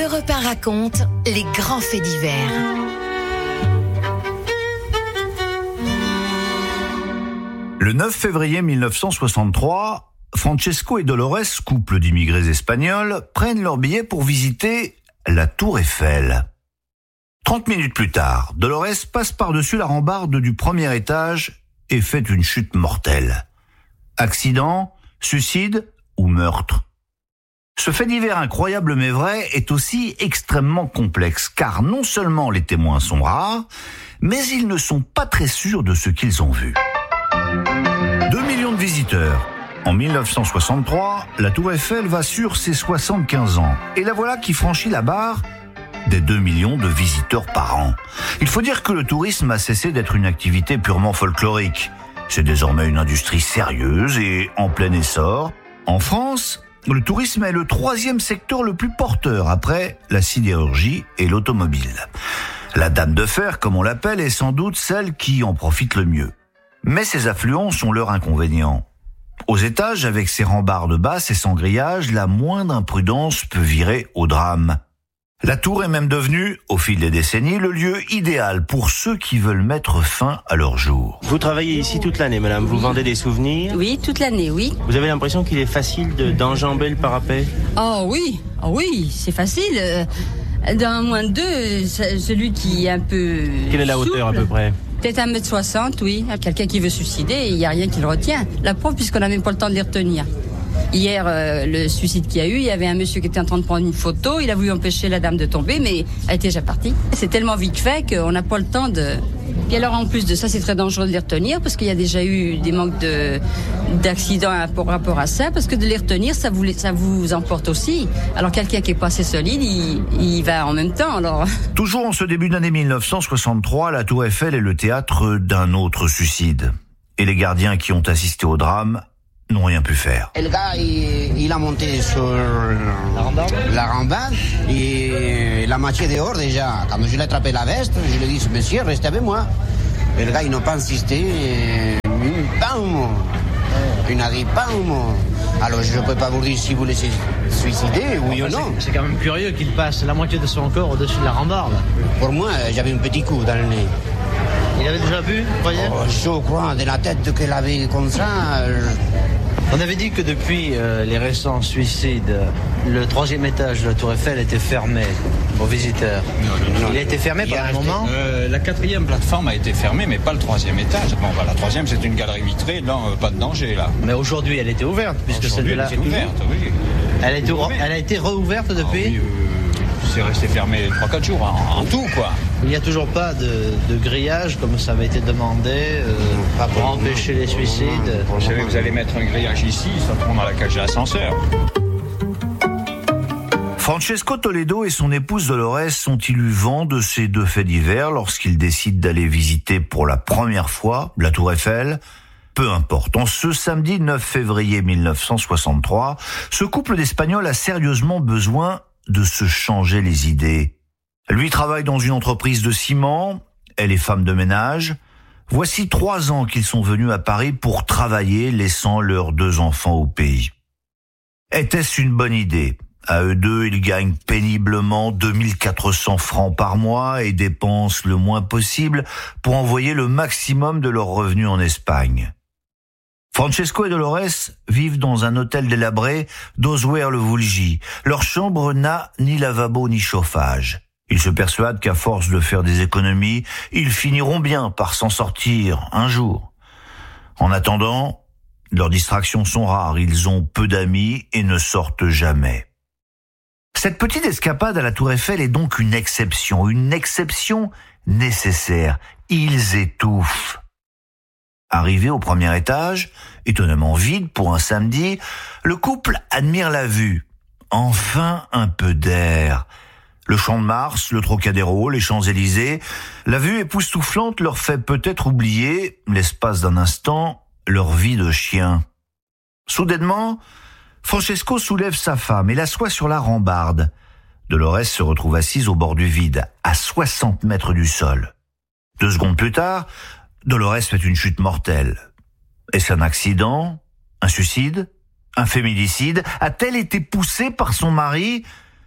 Europe 1 raconte les grands faits divers. Le 9 février 1963, Francesco et Dolores, couple d'immigrés espagnols, prennent leur billet pour visiter la Tour Eiffel. 30 minutes plus tard, Dolores passe par-dessus la rambarde du premier étage et fait une chute mortelle. Accident, suicide ou meurtre? Ce fait divers incroyable mais vrai est aussi extrêmement complexe, car non seulement les témoins sont rares, mais ils ne sont pas très sûrs de ce qu'ils ont vu. 2 millions de visiteurs. En 1963, la Tour Eiffel va sur ses 75 ans. Et la voilà qui franchit la barre des 2 millions de visiteurs par an. Il faut dire que le tourisme a cessé d'être une activité purement folklorique. C'est désormais une industrie sérieuse et en plein essor. En France, le tourisme est le 3e secteur le plus porteur après la sidérurgie et l'automobile. La dame de fer, comme on l'appelle, est sans doute celle qui en profite le mieux. Mais ces affluences ont leurs inconvénients. Aux étages, avec ses rambardes basses et sans grillage, la moindre imprudence peut virer au drame. La tour est même devenue, au fil des décennies, le lieu idéal pour ceux qui veulent mettre fin à leur jour. Vous travaillez ici toute l'année, madame. Vous vendez des souvenirs? Oui, toute l'année, oui. Vous avez l'impression qu'il est facile d'enjamber le parapet? Oh oui, c'est facile. Dans moins de deux, celui qui est un peu Quelle est la hauteur à peu près? Peut-être 1m60, oui. Quelqu'un qui veut suicider, il n'y a rien qui le retient. La preuve, puisqu'on n'a même pas le temps de les retenir. Hier, le suicide qu'il y a eu, il y avait un monsieur qui était en train de prendre une photo. Il a voulu empêcher la dame de tomber, mais elle était déjà partie. C'est tellement vite fait qu'on n'a pas le temps de... Et alors, en plus de ça, c'est très dangereux de les retenir parce qu'il y a déjà eu des manques d'accidents par rapport à ça. Parce que de les retenir, ça vous emporte aussi. Alors, quelqu'un qui est pas assez solide, il va en même temps, alors... Toujours en ce début d'année 1963, la Tour Eiffel est le théâtre d'un autre suicide. Et les gardiens qui ont assisté au drame n'ont rien pu faire. Le gars, il a monté sur la rambarde et la moitié dehors déjà. Quand je l'ai attrapé la veste, je lui ai dit, monsieur, restez avec moi. Et le gars, il n'a pas insisté. Bam! Il a dit, bam! Alors, je ne peux pas vous dire si vous laissez suicider, oui ou non. C'est quand même curieux qu'il passe la moitié de son corps au-dessus de la rambarde. Pour moi, j'avais un petit coup dans le nez. Il avait déjà vu, vous croyez? Je crois, de la tête qu'elle avait comme ça... On avait dit que depuis les récents suicides, le 3e étage de la Tour Eiffel était fermé aux visiteurs. Non. Il a été fermé pendant un moment. La 4e plateforme a été fermée, mais pas le 3e étage. Bon, la 3e, c'est une galerie vitrée, non, pas de danger, là. Mais aujourd'hui, elle était ouverte, puisque c'est de là. Elle était ouverte, oui. Elle a été rouverte depuis? Oui, c'est resté fermé 3-4 jours, en tout, quoi. Il n'y a toujours pas de grillage, comme ça avait été demandé, pour empêcher les suicides. Vous savez, vous allez mettre un grillage ici, ça prend dans la cage de l'ascenseur. Francesco Toledo et son épouse Dolores ont-ils eu vent de ces deux faits divers lorsqu'ils décident d'aller visiter pour la première fois la Tour Eiffel? Peu importe. En ce samedi 9 février 1963, ce couple d'Espagnols a sérieusement besoin de se changer les idées. Lui travaille dans une entreprise de ciment, elle est femme de ménage. Voici 3 ans qu'ils sont venus à Paris pour travailler, laissant leurs 2 enfants au pays. Était-ce une bonne idée? À eux deux, ils gagnent péniblement 2400 francs par mois et dépensent le moins possible pour envoyer le maximum de leurs revenus en Espagne. Francesco et Dolores vivent dans un hôtel délabré d'Oswer-le-Voulgy. Leur chambre n'a ni lavabo ni chauffage. Ils se persuadent qu'à force de faire des économies, ils finiront bien par s'en sortir un jour. En attendant, leurs distractions sont rares. Ils ont peu d'amis et ne sortent jamais. Cette petite escapade à la Tour Eiffel est donc une exception nécessaire. Ils étouffent. Arrivé au premier étage, étonnamment vide pour un samedi, le couple admire la vue. Enfin un peu d'air. Le Champ de Mars, le Trocadéro, les Champs-Élysées, la vue époustouflante leur fait peut-être oublier, l'espace d'un instant, leur vie de chien. Soudainement, Francesco soulève sa femme et l'assoit sur la rambarde. Dolores se retrouve assise au bord du vide, à 60 mètres du sol. 2 secondes plus tard, Dolores fait une chute mortelle. Est-ce un accident? Un suicide? Un féminicide? A-t-elle été poussée par son mari?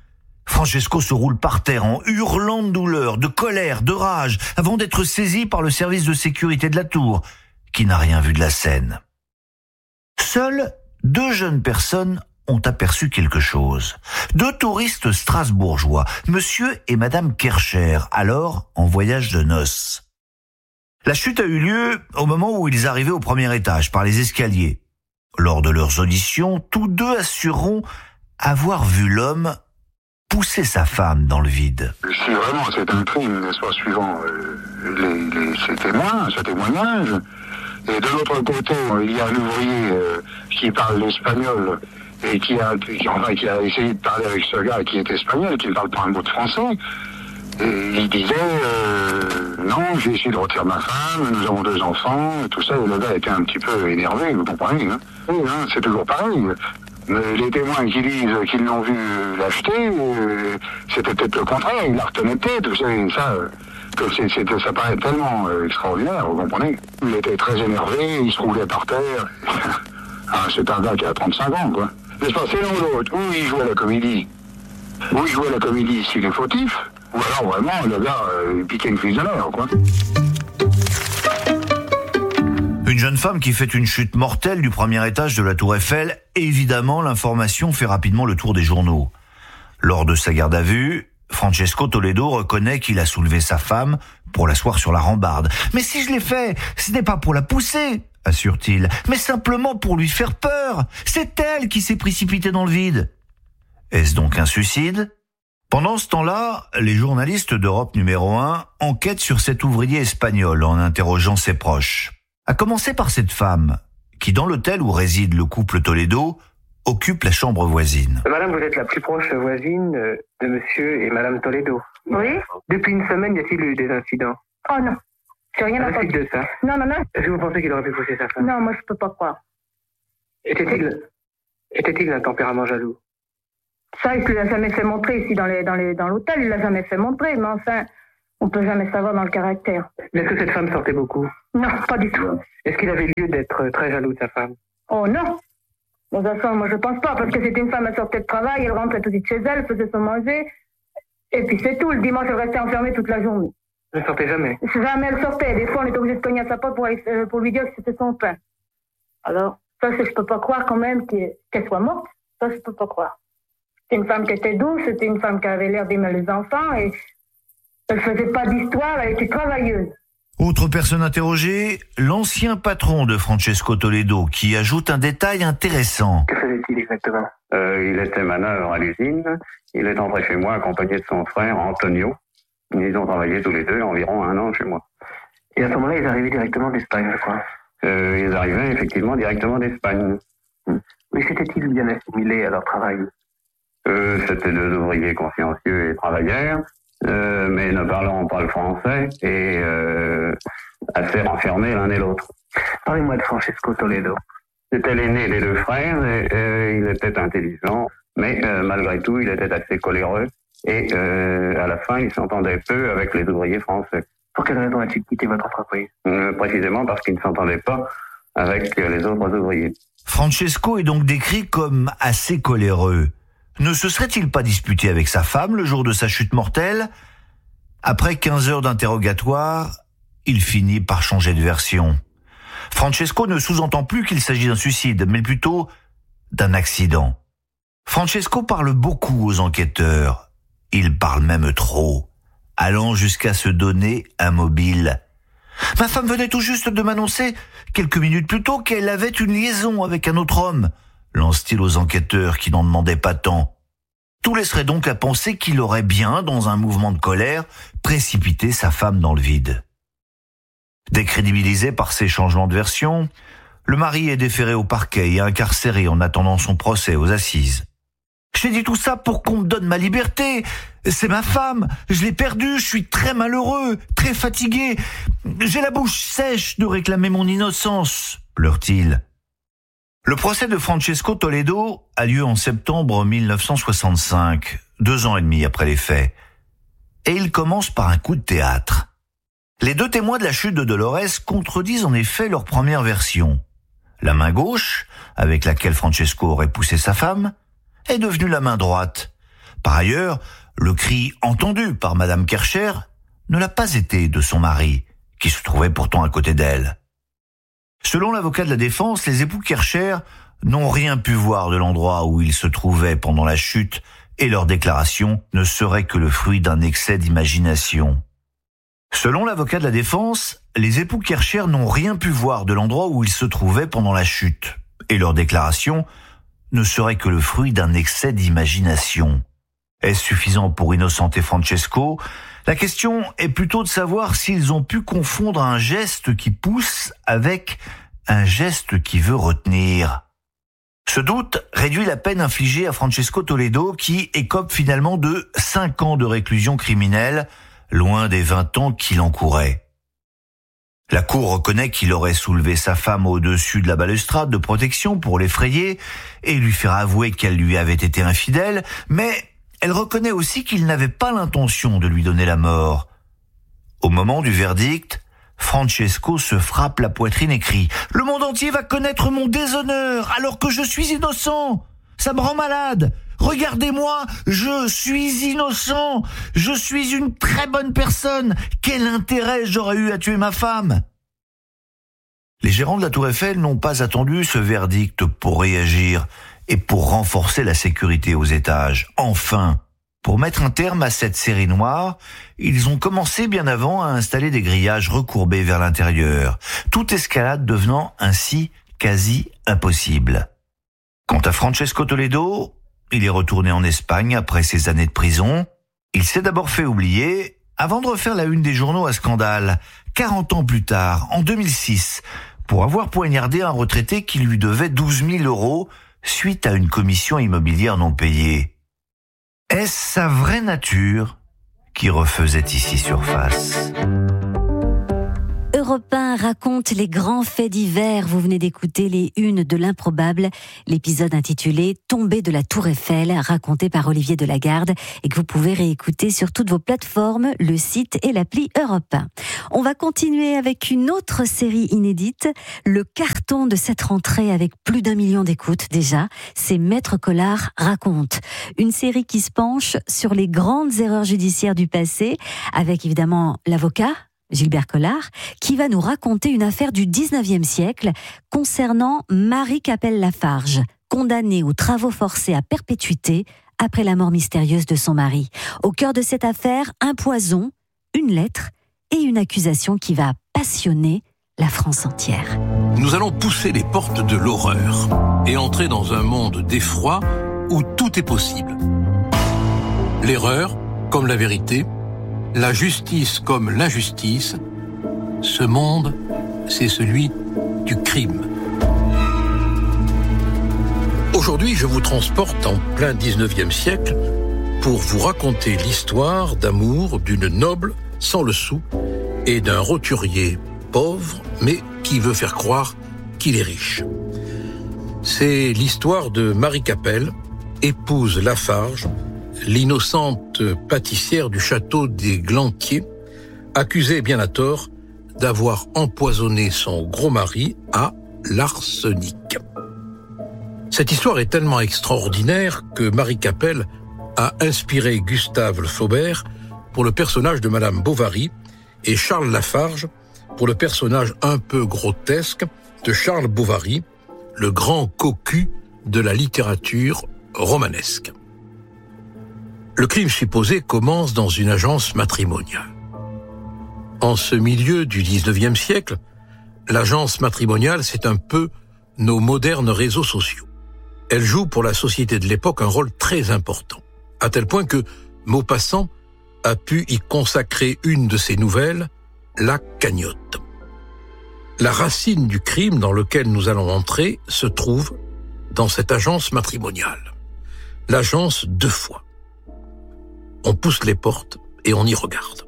Francesco se roule par terre en hurlant de douleur, de colère, de rage, avant d'être saisi par le service de sécurité de la tour, qui n'a rien vu de la scène. Seules 2 jeunes personnes ont aperçu quelque chose. 2 touristes strasbourgeois, monsieur et madame Kercher, alors en voyage de noces. La chute a eu lieu au moment où ils arrivaient au premier étage, par les escaliers. Lors de leurs auditions, tous 2 assureront avoir vu l'homme pousser sa femme dans le vide. Si vraiment c'est un crime, n'est-ce pas, suivant ces témoins, ce témoignage, et de l'autre côté, il y a l'ouvrier qui parle l'espagnol et qui a essayé de parler avec ce gars qui est espagnol, qui ne parle pas un mot de français. Et il disait non, j'ai essayé de retirer ma femme, nous avons 2 enfants, et tout ça, et le gars était un petit peu énervé, vous comprenez, hein. Oui, hein, c'est toujours pareil. Mais les témoins qui disent qu'ils l'ont vu l'acheter, c'était peut-être le contraire, il la retenait peut-être, vous savez, ça, ça paraît tellement extraordinaire, vous comprenez. Il était très énervé, il se roulait par terre. Ah, c'est un gars qui a 35 ans, quoi. N'est-ce pas, c'est l'un ou l'autre, ou il jouait la comédie, s'il est fautif, ou alors vraiment, le gars, il piquait une fusée de l'air, quoi. Une jeune femme qui fait une chute mortelle du premier étage de la Tour Eiffel, évidemment, l'information fait rapidement le tour des journaux. Lors de sa garde à vue, Francesco Toledo reconnaît qu'il a soulevé sa femme pour l'asseoir sur la rambarde. « Mais si je l'ai fait, ce n'est pas pour la pousser !» assure-t-il, « mais simplement pour lui faire peur. C'est elle qui s'est précipitée dans le vide. » Est-ce donc un suicide ? Pendant ce temps-là, les journalistes d'Europe numéro 1 enquêtent sur cet ouvrier espagnol en interrogeant ses proches. À commencer par cette femme, qui dans l'hôtel où réside le couple Toledo, occupe la chambre voisine. Madame, vous êtes la plus proche voisine de monsieur et madame Toledo. Oui. Depuis une semaine, y a-t-il eu des incidents? Oh non, j'ai rien entendu. De ça. Non. Est-ce que vous pensez qu'il aurait pu pousser sa femme? Non, moi je peux pas croire. Était-il d'un tempérament jaloux? Ça, il ne l'a jamais fait montrer ici dans l'hôtel, il l'a jamais fait montrer, mais enfin, on peut jamais savoir dans le caractère. Mais est-ce que cette femme sortait beaucoup? Non, pas du tout. Est-ce qu'il avait lieu d'être très jaloux de sa femme? Oh non. De toute façon, moi je pense pas, parce que c'était une femme, elle sortait de travail, elle rentrait tout de suite chez elle, faisait son manger, et puis c'est tout. Le dimanche, elle restait enfermée toute la journée. Elle ne sortait jamais? Jamais elle sortait. Des fois, on était obligé de cogner à sa porte pour lui dire que c'était son pain. Alors, ça, je peux pas croire quand même qu'elle soit morte. Ça, je peux pas croire. C'était une femme qui était douce, c'était une femme qui avait l'air d'aimer les enfants, et elle faisait pas d'histoire, elle était travailleuse. Autre personne interrogée, l'ancien patron de Francesco Toledo, qui ajoute un détail intéressant. Que faisait-il exactement? Il était manœuvre à l'usine. Il est entré chez moi accompagné de son frère Antonio. Ils ont travaillé tous les 2 environ 1 an chez moi. Et à ce moment-là, ils arrivaient directement d'Espagne, je crois. Ils arrivaient effectivement directement d'Espagne. Mais s'étaient-ils bien assimilés à leur travail? C'était 2 ouvriers consciencieux et travailleurs, mais ne parlant pas le français et assez renfermés l'un et l'autre. Parlez-moi de Francesco Toledo. C'était l'aîné des 2 frères et il était intelligent, mais malgré tout, il était assez coléreux et à la fin, il s'entendait peu avec les ouvriers français. Pour quelle raison a-t-il quitté votre entreprise? Précisément parce qu'il ne s'entendait pas avec les autres ouvriers. Francesco est donc décrit comme assez coléreux. Ne se serait-il pas disputé avec sa femme le jour de sa chute mortelle? Après 15 heures d'interrogatoire, il finit par changer de version. Francesco ne sous-entend plus qu'il s'agit d'un suicide, mais plutôt d'un accident. Francesco parle beaucoup aux enquêteurs. Il parle même trop, allant jusqu'à se donner un mobile. Ma femme venait tout juste de m'annoncer, quelques minutes plus tôt, qu'elle avait une liaison avec un autre homme, lance-t-il aux enquêteurs qui n'en demandaient pas tant. Tout laisserait donc à penser qu'il aurait bien, dans un mouvement de colère, précipité sa femme dans le vide. Décrédibilisé par ces changements de version, le mari est déféré au parquet et incarcéré en attendant son procès aux assises. « J'ai dit tout ça pour qu'on me donne ma liberté. C'est ma femme, je l'ai perdue, je suis très malheureux, très fatigué. J'ai la bouche sèche de réclamer mon innocence, » pleure-t-il. Le procès de Francesco Toledo a lieu en septembre 1965, 2 ans et demi après les faits. Et il commence par un coup de théâtre. Les 2 témoins de la chute de Dolores contredisent en effet leur première version. La main gauche, avec laquelle Francesco aurait poussé sa femme, est devenue la main droite. Par ailleurs, le cri entendu par Madame Kercher ne l'a pas été de son mari, qui se trouvait pourtant à côté d'elle. Selon l'avocat de la défense, les époux Kercher n'ont rien pu voir de l'endroit où ils se trouvaient pendant la chute et leur déclaration ne serait que le fruit d'un excès d'imagination. Selon l'avocat de la défense, les époux Kercher n'ont rien pu voir de l'endroit où ils se trouvaient pendant la chute et leur déclaration ne serait que le fruit d'un excès d'imagination. Est-ce suffisant pour innocenter Francesco ? La question est plutôt de savoir s'ils ont pu confondre un geste qui pousse avec un geste qui veut retenir. Ce doute réduit la peine infligée à Francesco Toledo qui écope finalement de 5 ans de réclusion criminelle, loin des 20 ans qu'il encourait. La cour reconnaît qu'il aurait soulevé sa femme au-dessus de la balustrade de protection pour l'effrayer et lui faire avouer qu'elle lui avait été infidèle, mais elle reconnaît aussi qu'il n'avait pas l'intention de lui donner la mort. Au moment du verdict, Francesco se frappe la poitrine et crie « Le monde entier va connaître mon déshonneur alors que je suis innocent. Ça me rend malade. Regardez-moi, je suis innocent. Je suis une très bonne personne. Quel intérêt j'aurais eu à tuer ma femme ?» Les gérants de la Tour Eiffel n'ont pas attendu ce verdict pour réagir et pour renforcer la sécurité aux étages. Enfin, pour mettre un terme à cette série noire, ils ont commencé bien avant à installer des grillages recourbés vers l'intérieur, toute escalade devenant ainsi quasi impossible. Quant à Francesco Toledo, il est retourné en Espagne après ses années de prison. Il s'est d'abord fait oublier avant de refaire la une des journaux à scandale, 40 ans plus tard, en 2006, pour avoir poignardé un retraité qui lui devait 12 000 € suite à une commission immobilière non payée. Est-ce sa vraie nature qui refaisait ici surface ? Europe 1 raconte les grands faits divers. Vous venez d'écouter les unes de l'improbable, l'épisode intitulé « Tombé de la Tour Eiffel » raconté par Olivier Delagarde et que vous pouvez réécouter sur toutes vos plateformes, le site et l'appli Europe 1. On va continuer avec une autre série inédite, le carton de cette rentrée avec plus d'1 million d'écoutes déjà, c'est Maître Collard raconte. Une série qui se penche sur les grandes erreurs judiciaires du passé avec évidemment l'avocat Gilbert Collard, qui va nous raconter une affaire du 19e siècle concernant Marie Capelle-Lafarge, condamnée aux travaux forcés à perpétuité après la mort mystérieuse de son mari. Au cœur de cette affaire, un poison, une lettre et une accusation qui va passionner la France entière. Nous allons pousser les portes de l'horreur et entrer dans un monde d'effroi où tout est possible. L'erreur, comme la vérité, la justice comme l'injustice, ce monde, c'est celui du crime. Aujourd'hui, je vous transporte en plein 19e siècle pour vous raconter l'histoire d'amour d'une noble sans le sou et d'un roturier pauvre, mais qui veut faire croire qu'il est riche. C'est l'histoire de Marie Capelle, épouse Lafarge, l'innocente pâtissière du château des Glantiers, accusée bien à tort d'avoir empoisonné son gros mari à l'arsenic. Cette histoire est tellement extraordinaire que Marie Capelle a inspiré Gustave Le Flaubert pour le personnage de Madame Bovary et Charles Lafarge pour le personnage un peu grotesque de Charles Bovary, le grand cocu de la littérature romanesque. Le crime supposé commence dans une agence matrimoniale. En ce milieu du 19e siècle, l'agence matrimoniale, c'est un peu nos modernes réseaux sociaux. Elle joue pour la société de l'époque un rôle très important, à tel point que Maupassant a pu y consacrer une de ses nouvelles, La Cagnotte. La racine du crime dans lequel nous allons entrer se trouve dans cette agence matrimoniale. L'agence 2 fois. On pousse les portes et on y regarde.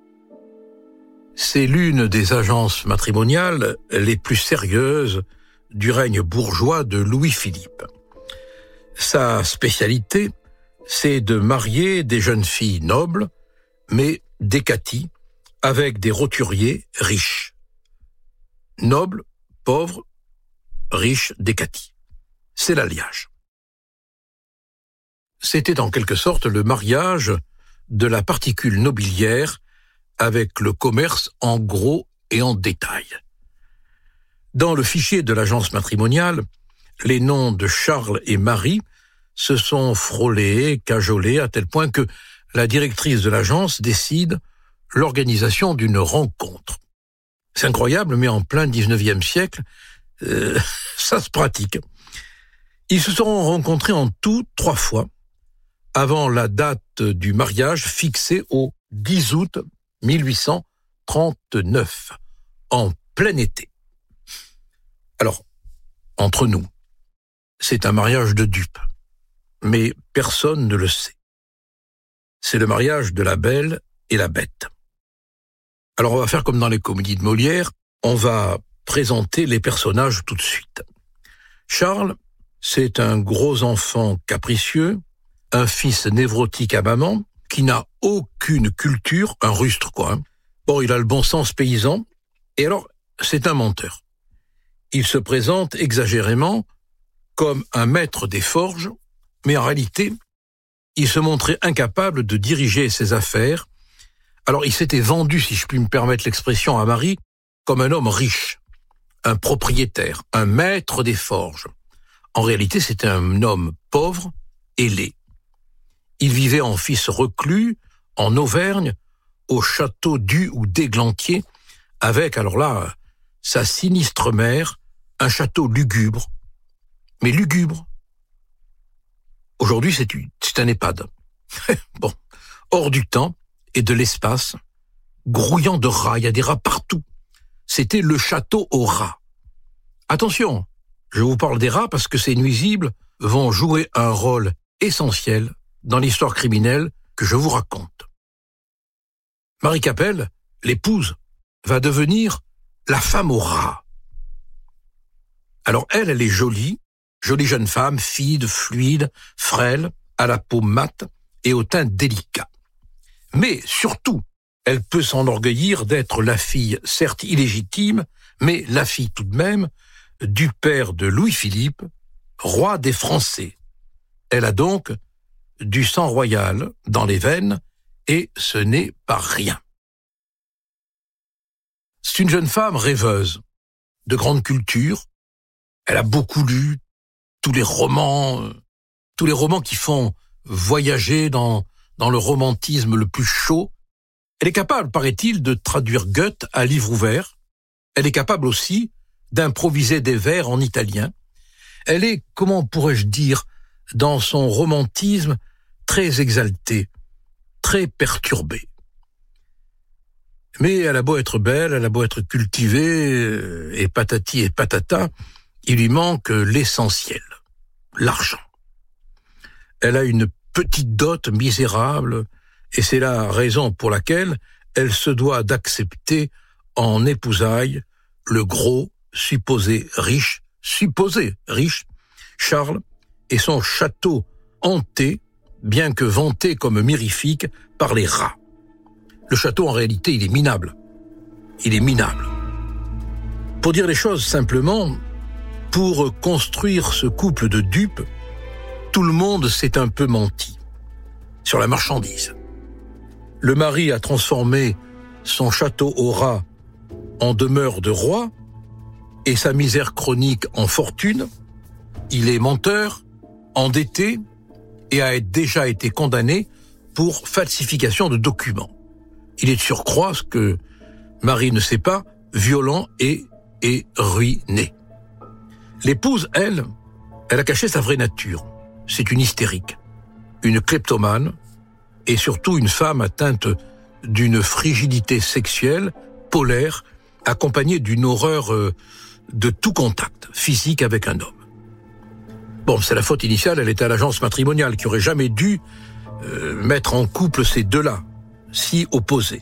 C'est l'une des agences matrimoniales les plus sérieuses du règne bourgeois de Louis-Philippe. Sa spécialité, c'est de marier des jeunes filles nobles, mais décaties, avec des roturiers riches. Nobles, pauvres, riches, décaties. C'est l'alliage. C'était en quelque sorte le mariage de la particule nobiliaire avec le commerce en gros et en détail. Dans le fichier de l'agence matrimoniale, les noms de Charles et Marie se sont frôlés, cajolés, à tel point que la directrice de l'agence décide l'organisation d'une rencontre. C'est incroyable, mais en plein 19e siècle, ça se pratique. Ils se seront rencontrés en tout 3 fois, avant la date du mariage fixée au 10 août 1839, en plein été. Alors, entre nous, c'est un mariage de dupes, mais personne ne le sait. C'est le mariage de la belle et la bête. Alors on va faire comme dans les comédies de Molière, on va présenter les personnages tout de suite. Charles, c'est un gros enfant capricieux, un fils névrotique à maman, qui n'a aucune culture, un rustre quoi. Bon, il a le bon sens paysan, et alors c'est un menteur. Il se présente exagérément comme un maître des forges, mais en réalité, il se montrait incapable de diriger ses affaires. Alors il s'était vendu, si je puis me permettre l'expression, à Marie, comme un homme riche, un propriétaire, un maître des forges. En réalité, c'était un homme pauvre et laid. Il vivait en fils reclus, en Auvergne, au château du ou d'Églantier, avec, alors là, sa sinistre mère, un château lugubre. Mais lugubre. Aujourd'hui, c'est un EHPAD. Bon, hors du temps et de l'espace, grouillant de rats, il y a des rats partout. C'était le château aux rats. Attention, je vous parle des rats parce que ces nuisibles vont jouer un rôle essentiel dans l'histoire criminelle que je vous raconte. Marie Capelle, l'épouse, va devenir la femme aux rats. Alors elle est jolie jeune femme, fine, fluide, frêle, à la peau mate et au teint délicat. Mais surtout, elle peut s'enorgueillir d'être la fille, certes illégitime, mais la fille tout de même, du père de Louis-Philippe, roi des Français. Elle a donc du sang royal dans les veines, et ce n'est pas rien. C'est une jeune femme rêveuse, de grande culture. Elle a beaucoup lu tous les romans qui font voyager dans le romantisme le plus chaud. Elle est capable, paraît-il, de traduire Goethe à livre ouvert. Elle est capable aussi d'improviser des vers en italien. Elle est, comment pourrais-je dire, dans son romantisme, très exaltée, très perturbée. Mais elle a beau être belle, elle a beau être cultivée, et patati et patata, il lui manque l'essentiel, l'argent. Elle a une petite dot misérable, et c'est la raison pour laquelle elle se doit d'accepter en épousailles le gros, supposé riche, Charles, et son château hanté, bien que vanté comme mirifique, par les rats. Le château, en réalité, il est minable. Pour dire les choses simplement, pour construire ce couple de dupes, tout le monde s'est un peu menti sur la marchandise. Le mari a transformé son château aux rats en demeure de roi et sa misère chronique en fortune. Il est menteur, endetté et a déjà été condamné pour falsification de documents. Il est de surcroît, ce que Marie ne sait pas, violent et ruiné. L'épouse, elle a caché sa vraie nature. C'est une hystérique, une kleptomane et surtout une femme atteinte d'une frigidité sexuelle, polaire, accompagnée d'une horreur de tout contact physique avec un homme. Bon, c'est la faute initiale, elle était à l'agence matrimoniale qui aurait jamais dû mettre en couple ces deux-là, si opposés.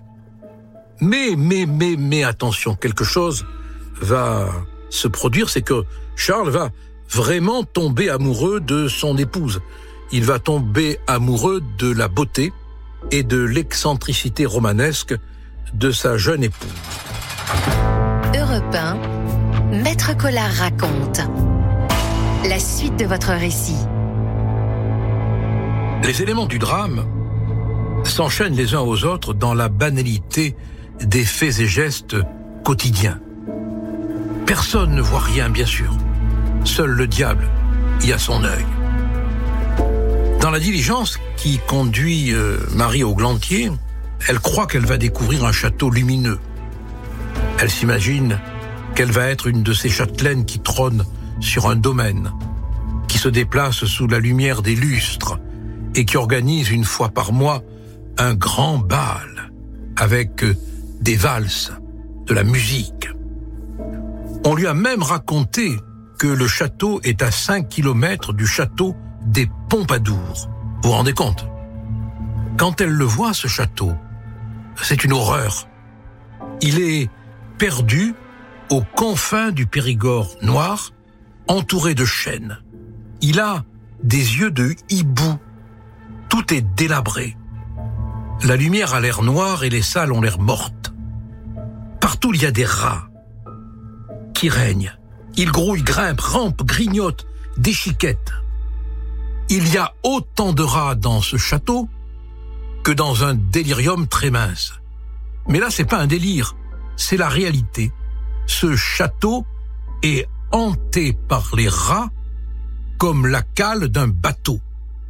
Mais attention, quelque chose va se produire, c'est que Charles va vraiment tomber amoureux de son épouse. Il va tomber amoureux de la beauté et de l'excentricité romanesque de sa jeune épouse. Europe 1, Maître Collard raconte. La suite de votre récit. Les éléments du drame s'enchaînent les uns aux autres dans la banalité des faits et gestes quotidiens. Personne ne voit rien, bien sûr. Seul le diable y a son œil. Dans la diligence qui conduit Marie au Glantier, elle croit qu'elle va découvrir un château lumineux. Elle s'imagine qu'elle va être une de ces châtelaines qui trônent sur un domaine, qui se déplacent sous la lumière des lustres et qui organisent une fois par mois un grand bal avec des valses, de la musique. On lui a même raconté que le château est à 5 kilomètres du château des Pompadour. Vous vous rendez compte? Quand elle le voit, ce château, c'est une horreur. Il est perdu aux confins du Périgord noir, entouré de chênes. Il a des yeux de hibou. Tout est délabré. La lumière a l'air noire et les salles ont l'air mortes. Partout, il y a des rats qui règnent. Ils grouillent, grimpent, rampent, grignotent, déchiquettent. Il y a autant de rats dans ce château que dans un délirium très mince. Mais là, c'est pas un délire, c'est la réalité. Ce château est hanté par les rats comme la cale d'un bateau.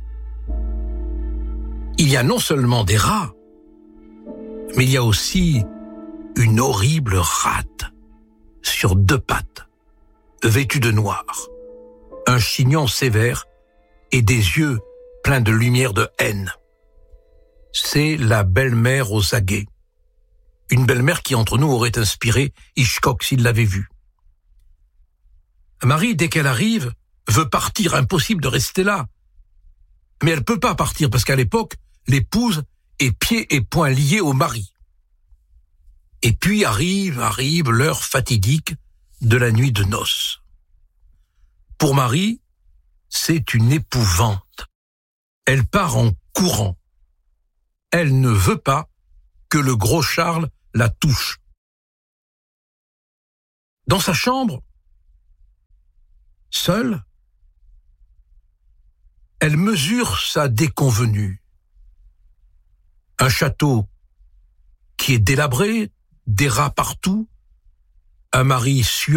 Il y a non seulement des rats, mais il y a aussi une horrible rate sur 2 pattes, vêtue de noir, un chignon sévère et des yeux pleins de lumière de haine. C'est la belle-mère aux aguets. Une belle-mère qui, entre nous, aurait inspiré Hitchcock s'il l'avait vue. Marie, dès qu'elle arrive, veut partir, impossible de rester là. Mais elle peut pas partir parce qu'à l'époque, l'épouse est pieds et poings liés au mari. Et puis arrive l'heure fatidique de la nuit de noces. Pour Marie, c'est une épouvante. Elle part en courant. Elle ne veut pas que le gros Charles la touche. Dans sa chambre, seule, elle mesure sa déconvenue. Un château qui est délabré, des rats partout, un mari